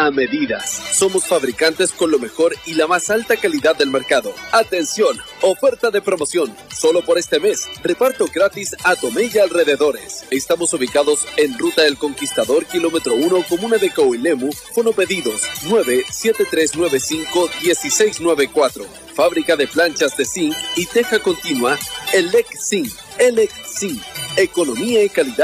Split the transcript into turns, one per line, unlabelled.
a medida. Somos fabricantes con lo mejor y la más alta calidad del mercado. ¡Atención! Oferta de promoción. Solo por este mes. Reparto gratis a Tomé y alrededores. Estamos ubicados en Ruta El Conquistador, kilómetro 1, comuna de Coilemu. Fonopedidos 973951694. Fábrica de planchas de zinc y teja continua, Elec Zinc. Elec Zinc. Economía y calidad.